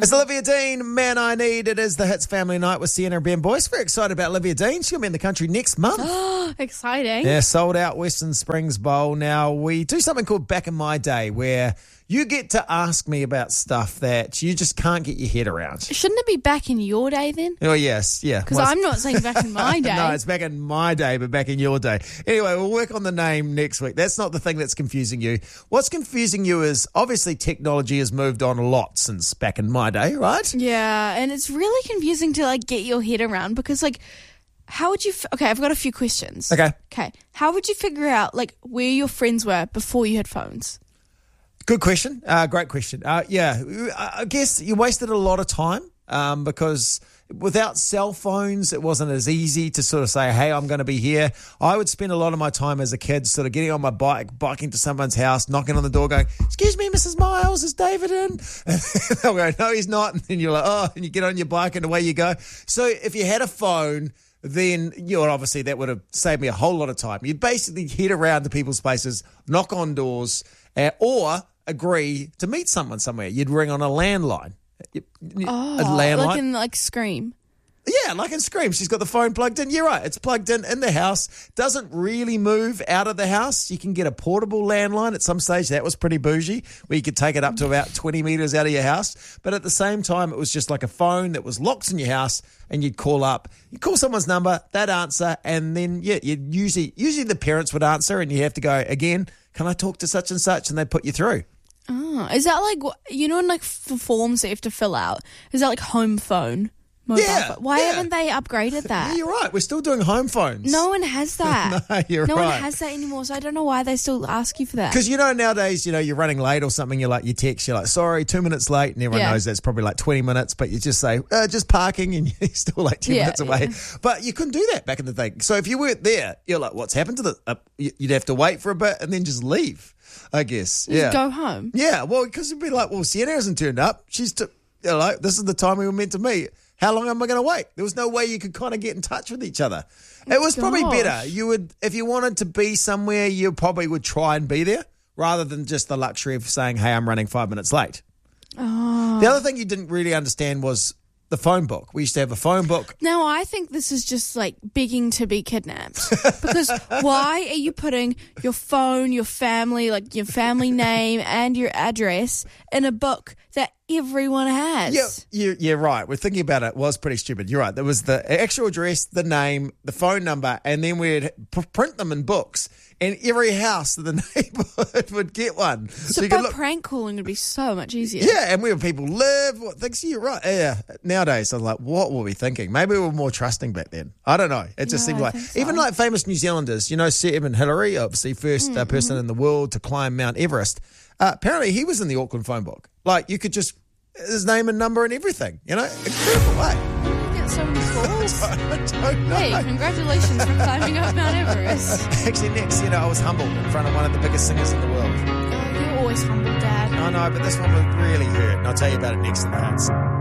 It's Olivia Dean, Man I Need. It is the Hits Family Night with Sienna and Ben Boyce. Very excited about Olivia Dean. She'll be in the country next month. Exciting. Yeah, sold out Western Springs Bowl. Now, we do something called Back in My Day where you get to ask me about stuff that you just can't get your head around. Shouldn't it be back in your day then? Oh, yes, yeah. Because I'm not saying back in my day. No, it's back in my day, but back in your day. Anyway, we'll work on the name next week. That's not the thing that's confusing you. What's confusing you is obviously technology has moved on a lot since back in my day, right? Yeah, and it's really confusing to get your head around because how would you... Okay, I've got a few questions. Okay. How would you figure out where your friends were before you had phones? Good question. Great question. Yeah, I guess you wasted a lot of time because without cell phones, it wasn't as easy to sort of say, hey, I'm going to be here. I would spend a lot of my time as a kid sort of getting on my bike, biking to someone's house, knocking on the door going, excuse me, Mrs. Miles, is David in? And they'll go, no, he's not. And then you're like, oh, and you get on your bike and away you go. So if you had a phone, then obviously that would have saved me a whole lot of time. You'd basically head around to people's places, knock on doors, or agree to meet someone somewhere. You'd ring on a landline. A landline. Like in Scream. Yeah, like in Scream. She's got the phone plugged in. You're right. It's plugged in the house. Doesn't really move out of the house. You can get a portable landline at some stage. That was pretty bougie, where you could take it up to about 20 metres out of your house. But at the same time, it was just like a phone that was locked in your house, and you'd call up. You'd call someone's number, they'd answer, and then, you'd usually the parents would answer, and you have to go, again, can I talk to such and such? And they'd put you through. Oh, is that in for forms that you have to fill out? Is that home phone? Mobile phone? Why haven't they upgraded that? Yeah, you're right. We're still doing home phones. No one has that. No, you're right. No one has that anymore, so I don't know why they still ask you for that. Because, nowadays, you're running late or something, you text, you're like, sorry, 2 minutes late, and everyone knows that's probably 20 minutes, but you just say, just parking, and you're still 10 minutes away. Yeah. But you couldn't do that back in the day. So if you weren't there, you're like, what's happened to you'd have to wait for a bit and then just leave, I guess. Just go home. Yeah, well, because you'd be like, well, Sienna hasn't turned up. She's, this is the time we were meant to meet. How long am I going to wait? There was no way you could kind of get in touch with each other. It was probably better. You would, if you wanted to be somewhere, you probably would try and be there rather than just the luxury of saying, hey, I'm running 5 minutes late. Oh. The other thing you didn't really understand was the phone book. We used to have a phone book. Now, I think this is just begging to be kidnapped. Because why are you putting your phone, your family, your family name and your address in a book that everyone has? Yeah, you're right. We're thinking about it. It was pretty stupid. You're right. There was the actual address, the name, the phone number, and then we'd print them in books. And every house in the neighbourhood would get one. So prank calling would be so much easier. Yeah, and where people live, what things. You're right. Yeah. Nowadays, I'm like, what were we thinking? Maybe we were more trusting back then. I don't know. It just seemed like so. Even famous New Zealanders. Sir Edmund Hillary, obviously first person in the world to climb Mount Everest. Apparently, he was in the Auckland phone book. You could just his name and number and everything. Incredible, way. So many calls. I don't know. Hey, congratulations for climbing up Mount Everest. Actually, next, I was humbled in front of one of the biggest singers in the world. You're always humble, Dad. I know, but this one would really hurt, and I'll tell you about it next in the Hits.